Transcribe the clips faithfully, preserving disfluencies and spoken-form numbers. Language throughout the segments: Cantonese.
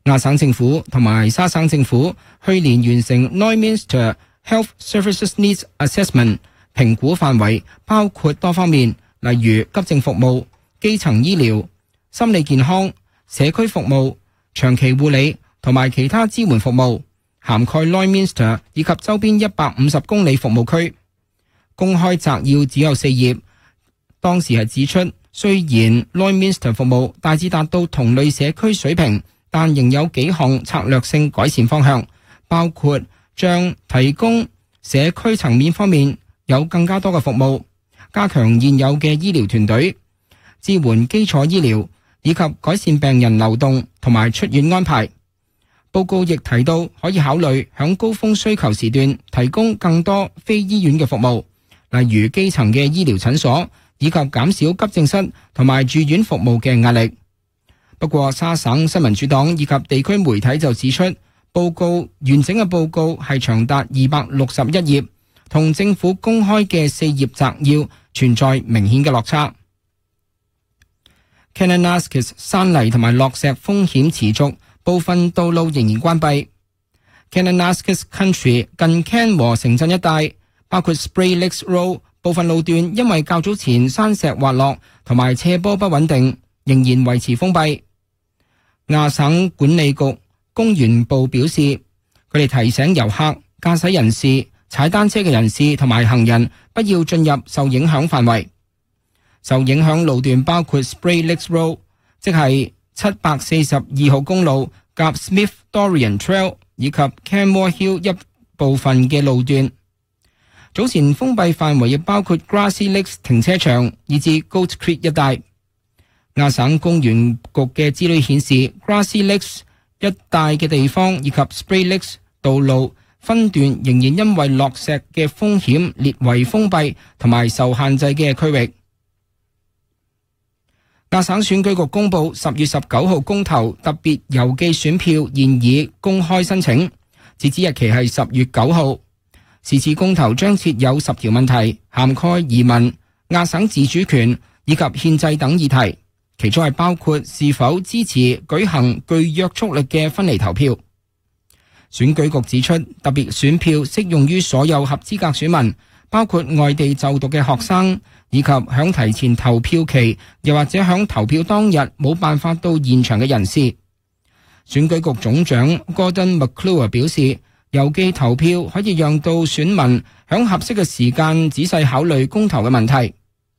亞省政府同埋沙省政府去年完成 Lloydminster Health Services Needs Assessment 評估範圍，包括多方面，例如急症服務、基層醫療、心理健康、社區服務、長期護理同埋其他支援服務，涵蓋 Lloydminster 以及周邊一百五十公里服務區。公開摘要只有四頁，當時係指出，雖然 Lloydminster 服務大致達到同類社區水平，但仍有幾項策略性改善方向，包括將提供社區層面方面有更加多嘅服務，加強現有嘅醫療團隊，支援基礎醫療，以及改善病人流動同埋出院安排。報告亦提到可以考慮響高峰需求時段提供更多非醫院嘅服務，例如基層嘅醫療診所，以及減少急症室同埋住院服務嘅壓力。不過沙省新民主黨以及地區媒體就指出，報告完整嘅報告係長達二百六十一頁，同政府公開嘅四頁摘要存在明顯嘅落差。Kananaskis 山泥同埋落石風險持續，部分道路仍然關閉。Kananaskis Country 近 Cairns 和城鎮一帶，包括 Spray Lakes Road 部分路段，因為較早前山石滑落同埋斜坡不穩定，仍然維持封閉。亞省管理局公園部表示，佢哋提醒遊客、駕駛人士、踩單車嘅人士同埋行人不要進入受影響範圍。受影響路段包括 Spray Lakes Road， 即係七百四十二號公路夾 Smith Dorrien Trail 以及 Canmore Hill 一部分嘅路段。早前封閉範圍亦包括 Grassy Lakes 停車場以至 Goat Creek 一帶。亞省公園局嘅資料顯示 Grassy Lakes 一帶嘅地方以及 Spray Lakes 道路分段仍然因為落石嘅風險列為封閉同埋受限制嘅區域。亞省選舉局公布十月十九號公投特別郵寄選票現已公開申請，截止日期係十月九號。是次公投將設有十條問題，涵蓋移民、亞省自主權以及憲制等議題，其中係包括是否支持舉行具約束力嘅分離投票。選舉局指出，特別選票適用於所有合資格選民，包括外地就讀嘅學生，以及響提前投票期又或者響投票當日冇辦法到現場嘅人士。選舉局總長 Gordon McClure 表示，郵寄投票可以讓到選民響合適嘅時間仔細考慮公投嘅問題。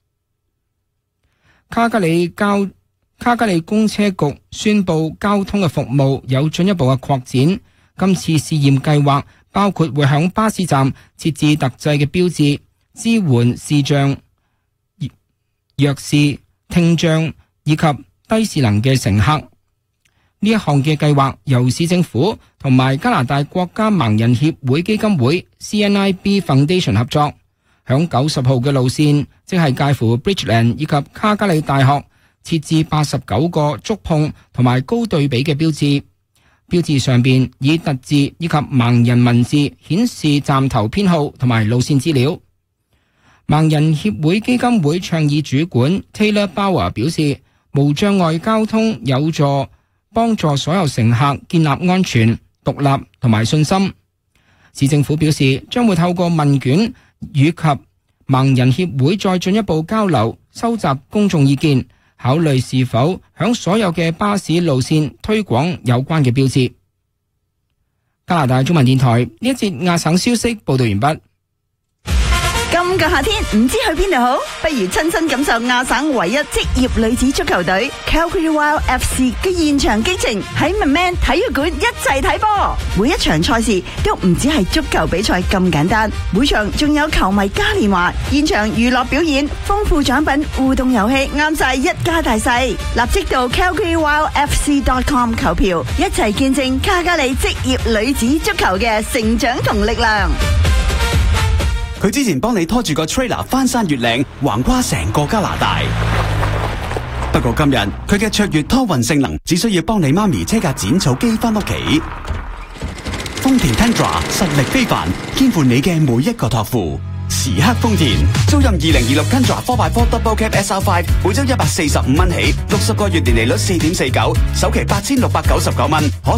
卡加里交卡加里公車局宣布交通嘅服務有進一步嘅擴展。今次試驗計劃包括會響巴士站設置特製嘅標誌，支援視障、弱視、聽障以及低視能嘅乘客。呢一項嘅計劃由市政府同埋加拿大國家盲人協會基金會 C N I B Foundation 合作，響九十號嘅路線，即係介乎 Bridgeland 以及卡加里大學，設置八十九個觸碰同埋高對比嘅標誌。標誌上邊以特字以及盲人文字顯示站頭編號同埋路線資料。盲人協會基金會倡議主管 Taylor Bauer 表示，無障礙交通有助幫助所有乘客建立安全、獨立同埋信心。市政府表示，將會透過問卷以及盲人協會再進一步交流，收集公眾意見，考慮是否響所有嘅巴士路線推廣有關嘅標誌。加拿大中文電台呢一節亞省消息報道完畢。 今個夏天唔知去邊度好，不如親身感受亞省唯一職業女子足球隊 Calgary Wild F C 嘅現場激情，喺 McMahon 體育館一齊睇波。每一場賽事都唔止係足球比賽咁簡單，每場仲有球迷嘉年華、現場娛樂表演、豐富獎品、互動遊戲，啱晒一家大細。立即到 calgary wild f c dot com 購票，一齊見證卡加里職業女子足球嘅成長同力量。 佢之前幫你拖住個 trailer 翻山越嶺，橫跨成個加拿大。不過今日佢嘅卓越拖運性能，只需要幫你媽咪車架剪草機翻屋企。豐田 Tundra 實力非凡，肩負你嘅每一個託付。時刻豐田，租賃二零二六 Tundra 四 by 四 Double Cab S R 五，每周一百四十五蚊起，六十個月年利率四點四九，首期八千六百九十九蚊，可